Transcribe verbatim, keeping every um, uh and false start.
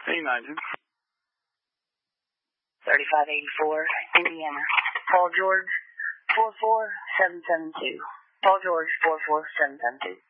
Imagine. thirty-five eighty-four, Indiana. Paul George, four four seven seven two. Paul George, four four seven seven two.